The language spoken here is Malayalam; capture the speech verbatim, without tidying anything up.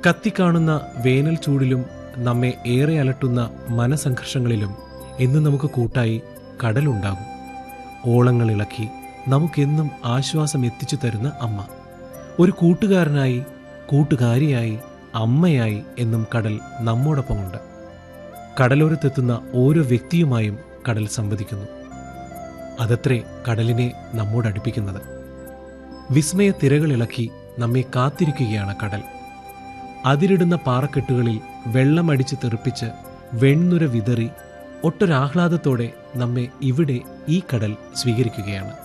കത്തിക്കാണുന്ന വേനൽ ചൂടിലും നമ്മെ ഏറെ അലട്ടുന്ന മനസംഘർഷങ്ങളിലും എന്നും നമുക്ക് കൂട്ടായി കടലുണ്ടാകും. ഓളങ്ങൾ ഇളക്കി നമുക്കെന്നും ആശ്വാസം എത്തിച്ചു തരുന്ന അമ്മ. ഒരു കൂട്ടുകാരനായി, കൂട്ടുകാരിയായി, അമ്മയായി എന്നും കടൽ നമ്മോടൊപ്പമുണ്ട്. കടലോരത്തെത്തുന്ന ഓരോ വ്യക്തിയുമായും കടൽ സംവദിക്കുന്നു. അതത്രേ കടലിനെ നമ്മോടടുപ്പിക്കുന്നത്. വിസ്മയ തിരകളിളക്കി നമ്മെ കാത്തിരിക്കുകയാണ് കടൽ. അതിരിടുന്ന പാറക്കെട്ടുകളിൽ വെള്ളമടിച്ച് തെറിപ്പിച്ച് വെണ്ണുര വിതറി ഒട്ടൊരാഹ്ലാദത്തോടെ നമ്മെ ഇവിടെ ഈ കടൽ സ്വീകരിക്കുകയാണ്.